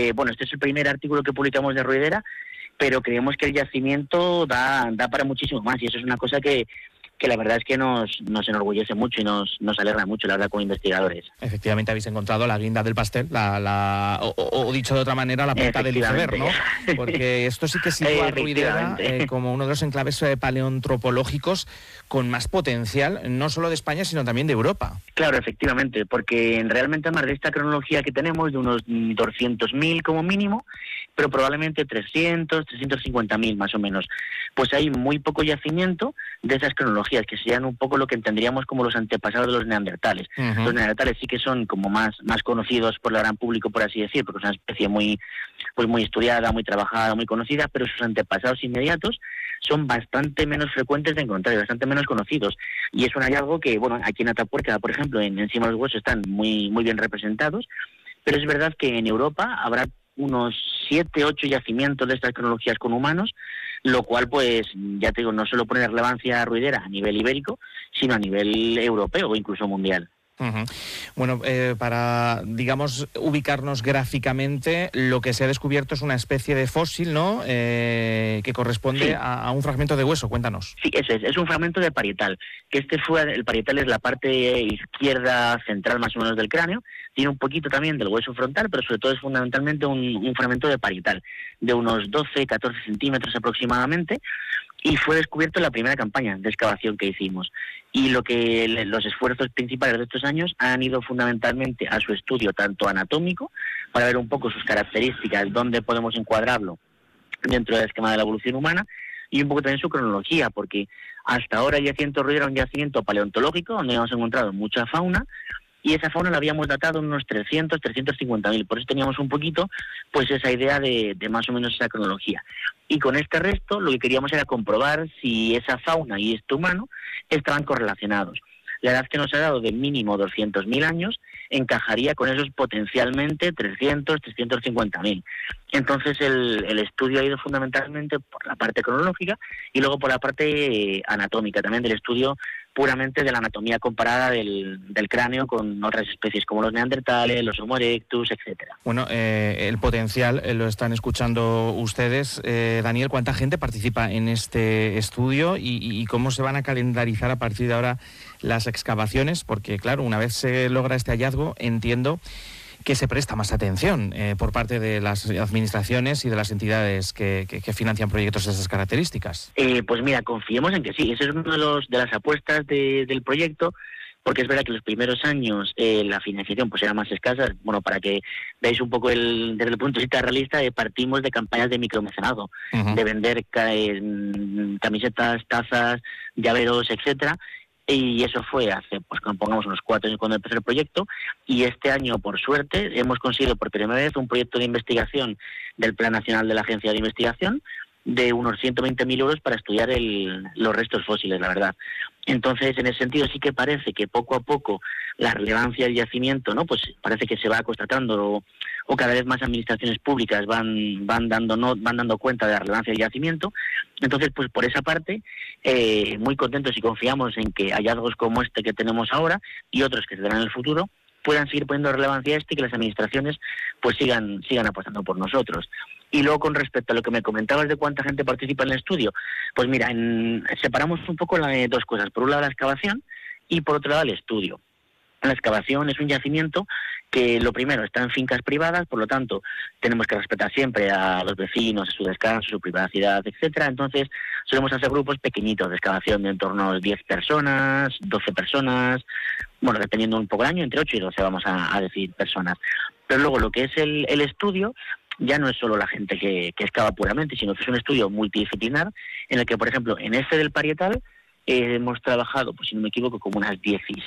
bueno, este es el primer artículo que publicamos de Ruidera, pero creemos que el yacimiento da para muchísimo más, y eso es una cosa que la verdad es que nos enorgullece mucho y nos alegra mucho, la verdad, como investigadores. Efectivamente habéis encontrado la guinda del pastel, o dicho de otra manera, la punta del iceberg, ¿no? Porque esto sí que sitúa a Ruidera como uno de los enclaves paleoantropológicos con más potencial, no solo de España, sino también de Europa. Claro, efectivamente, porque realmente además de esta cronología que tenemos, de unos 200.000 como mínimo, pero probablemente 350.000 más o menos, pues hay muy poco yacimiento de esas cronologías, que serían un poco lo que entenderíamos como los antepasados de los neandertales. Uh-huh. Los neandertales sí que son como más conocidos por el gran público, por así decir, porque es una especie muy estudiada, muy trabajada, muy conocida, pero sus antepasados inmediatos son bastante menos frecuentes de encontrar y bastante menos conocidos. Y es un hallazgo que, bueno, aquí en Atapuerca, por ejemplo, encima de los huesos están muy bien representados, pero es verdad que en Europa habrá unos 7, 8 yacimientos de estas cronologías con humanos, lo cual, pues, ya te digo, no solo pone relevancia a Ruidera a nivel ibérico, sino a nivel europeo o incluso mundial. Uh-huh. Bueno, para, digamos, ubicarnos gráficamente, lo que se ha descubierto es una especie de fósil, ¿no?, que corresponde sí. a un fragmento de hueso. Cuéntanos. Sí, es un fragmento de parietal, que el parietal es la parte izquierda central más o menos del cráneo, tiene un poquito también del hueso frontal, pero sobre todo es fundamentalmente un fragmento de parietal, de unos 12, 14 centímetros aproximadamente, y fue descubierto en la primera campaña de excavación que hicimos. Y los esfuerzos principales de estos años han ido fundamentalmente a su estudio tanto anatómico, para ver un poco sus características, dónde podemos encuadrarlo dentro del esquema de la evolución humana, y un poco también su cronología, porque hasta ahora el yacimiento Ruidera era un yacimiento paleontológico, donde hemos encontrado mucha fauna, y esa fauna la habíamos datado en unos 350.000, por eso teníamos un poquito pues esa idea de más o menos esa cronología. Y con este resto lo que queríamos era comprobar si esa fauna y este humano estaban correlacionados. La edad que nos ha dado de mínimo 200.000 años encajaría con esos potencialmente 350.000. Entonces el estudio ha ido fundamentalmente por la parte cronológica y luego por la parte anatómica, también del estudio puramente de la anatomía comparada del cráneo con otras especies como los neandertales, los Homo erectus, etcétera. Bueno, el potencial lo están escuchando ustedes. Daniel, ¿cuánta gente participa en este estudio y cómo se van a calendarizar a partir de ahora las excavaciones? Porque, claro, una vez se logra este hallazgo, entiendo que se presta más atención por parte de las administraciones y de las entidades que financian proyectos de esas características. Pues mira, confiemos en que sí. Esa es una de las apuestas del proyecto, porque es verdad que los primeros años la financiación pues era más escasa. Bueno, para que veáis un poco desde el punto de vista realista, partimos de campañas de micromecenado, uh-huh, de vender camisetas, tazas, llaveros, etcétera. Y eso fue hace, pues pongamos unos 4 años cuando empezó el proyecto, y este año, por suerte, hemos conseguido por primera vez un proyecto de investigación del Plan Nacional de la Agencia de Investigación de unos 120.000 euros para estudiar los restos fósiles, la verdad. Entonces, en ese sentido sí que parece que poco a poco la relevancia del yacimiento, ¿no?, pues parece que se va constatando o cada vez más administraciones públicas van dando cuenta de la relevancia del yacimiento. Entonces, pues por esa parte, muy contentos y confiamos en que hallazgos como este que tenemos ahora y otros que se darán en el futuro puedan seguir poniendo relevancia a este y que las administraciones pues sigan apostando por nosotros. Y luego, con respecto a lo que me comentabas de cuánta gente participa en el estudio, pues mira, separamos un poco dos cosas. Por un lado la excavación y por otro lado el estudio. La excavación es un yacimiento que, lo primero, está en fincas privadas, por lo tanto tenemos que respetar siempre a los vecinos, a su descanso, su privacidad, etcétera. Entonces solemos hacer grupos pequeñitos de excavación de en torno a 10 personas, 12 personas, bueno, dependiendo un poco del año, entre 8 y 12 vamos a decir personas. Pero luego lo que es el estudio ya no es solo la gente que excava puramente, sino que es un estudio multidisciplinar en el que, por ejemplo, en este del parietal hemos trabajado, pues si no me equivoco, como unas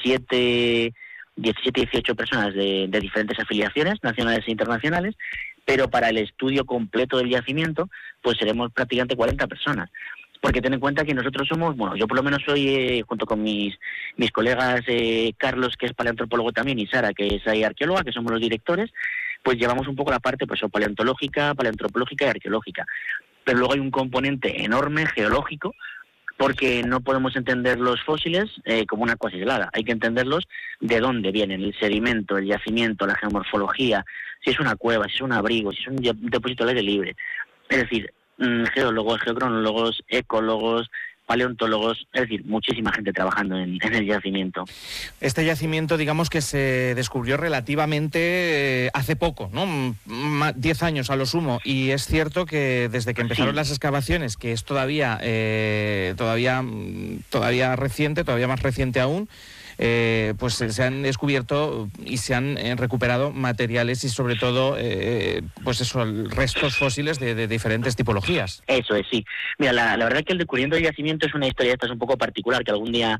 18 personas de diferentes afiliaciones nacionales e internacionales, pero para el estudio completo del yacimiento pues seremos prácticamente 40 personas. Porque ten en cuenta que nosotros somos, bueno, yo por lo menos soy, junto con mis colegas Carlos, que es paleoantropólogo también, y Sara, que es arqueóloga, que somos los directores, pues llevamos un poco la parte pues paleontológica, paleantropológica y arqueológica. Pero luego hay un componente enorme geológico, porque no podemos entender los fósiles como una cosa aislada. Hay que entenderlos de dónde vienen el sedimento, el yacimiento, la geomorfología, si es una cueva, si es un abrigo, si es un depósito al aire libre. Es decir, geólogos, geocronólogos, ecólogos, paleontólogos, es decir, muchísima gente trabajando en el yacimiento. Este yacimiento, digamos que se descubrió relativamente hace poco, ¿no? 10 años a lo sumo, y es cierto que desde que empezaron las excavaciones, que es todavía reciente, todavía más reciente aún, pues se han descubierto y se han recuperado materiales y sobre todo pues eso, restos fósiles de diferentes tipologías. Eso es, sí. Mira, la verdad es que el descubrimiento del yacimiento es una historia esta es un poco particular, que algún día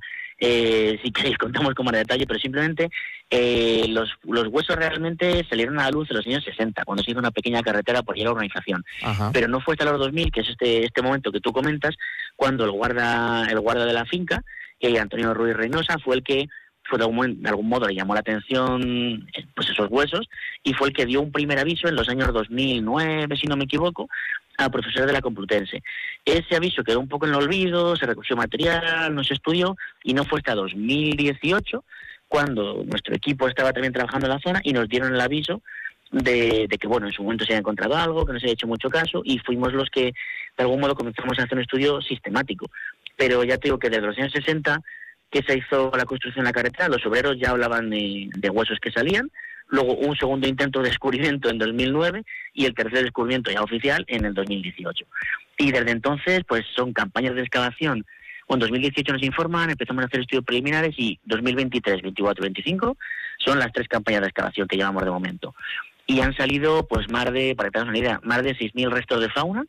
si queréis contamos con más detalle, pero simplemente los huesos realmente salieron a la luz en los años 60, cuando se hizo una pequeña carretera por ir a la urbanización. Ajá. Pero no fue hasta los 2000, que es este momento que tú comentas, cuando el guarda de la finca, Antonio Ruiz Reynosa, fue el que de algún modo le llamó la atención pues esos huesos, y fue el que dio un primer aviso en los años 2009, si no me equivoco, a profesores de la Complutense. Ese aviso quedó un poco en el olvido, se recogió material, no se estudió, y no fue hasta 2018 cuando nuestro equipo estaba también trabajando en la zona y nos dieron el aviso de que, bueno, en su momento se había encontrado algo, que no se había hecho mucho caso, y fuimos los que, de algún modo, comenzamos a hacer un estudio sistemático. Pero ya te digo que desde los años 60, que se hizo la construcción de la carretera, los obreros ya hablaban de huesos que salían, luego un segundo intento de descubrimiento en 2009 y el tercer descubrimiento ya oficial en el 2018. Y desde entonces, pues son campañas de excavación. En 2018 nos informan, empezamos a hacer estudios preliminares y 2023, 24 y 25 son las 3 campañas de excavación que llevamos de momento. Y han salido, pues para que te hagas una idea, más de 6.000 restos de fauna,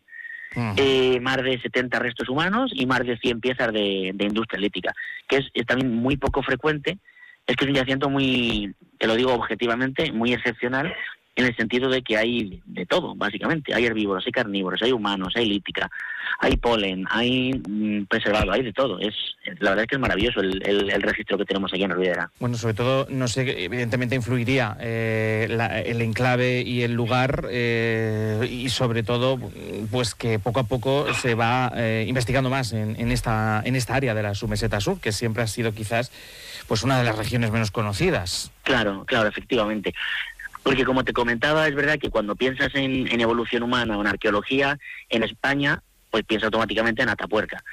más de 70 restos humanos y más de 100 piezas de industria lítica, que es también muy poco frecuente. Es que es un yacimiento muy, te lo digo objetivamente, muy excepcional, en el sentido de que hay de todo, básicamente. Hay herbívoros, hay carnívoros, hay humanos, hay lítica, hay polen, hay preservado, hay de todo. La verdad es que es maravilloso el registro que tenemos aquí en Ruidera. Bueno, sobre todo, no sé, evidentemente influiría el enclave y el lugar, y sobre todo, pues que poco a poco se va investigando más en esta área de la submeseta sur, que siempre ha sido quizás pues una de las regiones menos conocidas. Claro, efectivamente. Porque como te comentaba, es verdad que cuando piensas en evolución humana o en arqueología, en España, pues piensas automáticamente en Atapuerca.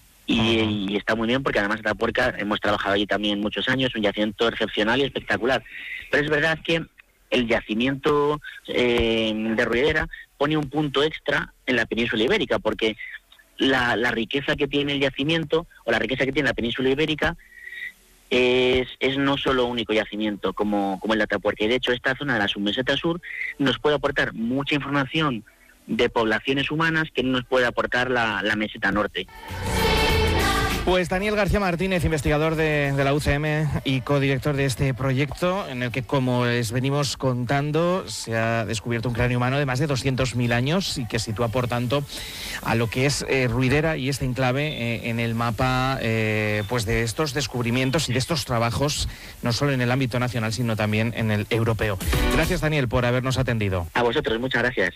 Y está muy bien porque además Atapuerca, hemos trabajado allí también muchos años, un yacimiento excepcional y espectacular. Pero es verdad que el yacimiento de Ruidera pone un punto extra en la península ibérica, porque la riqueza que tiene el yacimiento, o la riqueza que tiene la península ibérica, es no solo único yacimiento como el de Atapuerca, y de hecho esta zona de la submeseta sur nos puede aportar mucha información de poblaciones humanas que no nos puede aportar la meseta norte. Pues Daniel García Martínez, investigador de la UCM y codirector de este proyecto, en el que, como les venimos contando, se ha descubierto un cráneo humano de más de 200.000 años y que sitúa, por tanto, a lo que es Ruidera y este enclave en el mapa pues de estos descubrimientos y de estos trabajos, no solo en el ámbito nacional, sino también en el europeo. Gracias, Daniel, por habernos atendido. A vosotros, muchas gracias.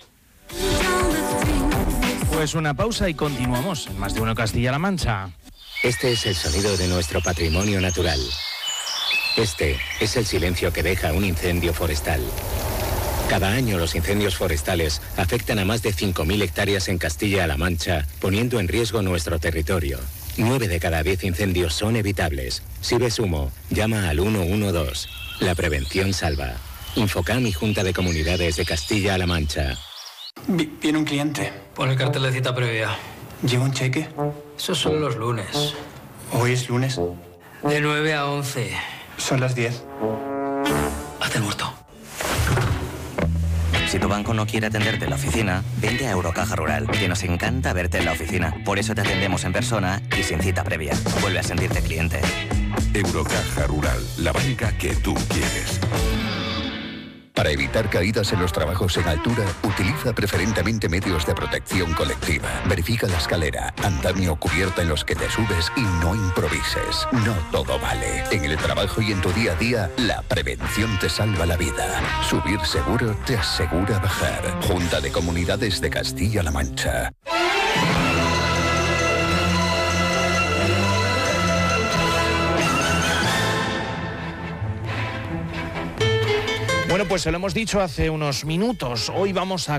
Pues una pausa y continuamos en Más de Uno Castilla-La Mancha. Este es el sonido de nuestro patrimonio natural. Este es el silencio que deja un incendio forestal. Cada año los incendios forestales afectan a más de 5.000 hectáreas en Castilla-La Mancha, poniendo en riesgo nuestro territorio. 9 de cada 10 incendios son evitables. Si ves humo, llama al 112. La prevención salva. Infocam y Junta de Comunidades de Castilla-La Mancha. Viene un cliente. Pon el cartel de cita previa. ¿Lleva un cheque? Esos son los lunes. ¿Hoy es lunes? De 9 a 11. Son las 10. Hazte el muerto. Si tu banco no quiere atenderte en la oficina, vente a Eurocaja Rural, que nos encanta verte en la oficina. Por eso te atendemos en persona y sin cita previa. Vuelve a sentirte cliente. Eurocaja Rural, la banca que tú quieres. Para evitar caídas en los trabajos en altura, utiliza preferentemente medios de protección colectiva. Verifica la escalera, andamio o cubierta en los que te subes y no improvises. No todo vale. En el trabajo y en tu día a día, la prevención te salva la vida. Subir seguro te asegura bajar. Junta de Comunidades de Castilla-La Mancha. Bueno, pues se lo hemos dicho hace unos minutos. Hoy vamos a